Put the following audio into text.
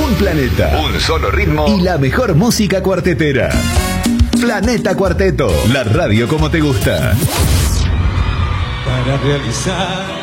Un planeta, un solo ritmo y la mejor música cuartetera. Planeta Cuarteto, la radio como te gusta. Para realizar